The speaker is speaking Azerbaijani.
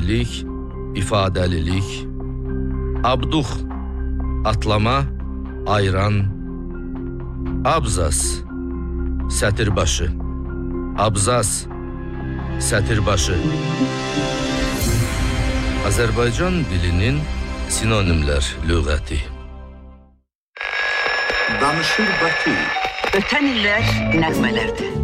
səmimilik, ifadəlilik. Abduq, atlama, ayran. Abzas, sətirbaşı. Abzas, sətirbaşı. Azərbaycan dilinin sinonimlər lüğəti. Danışır Bakı. Ötən illər nəğmələrdir.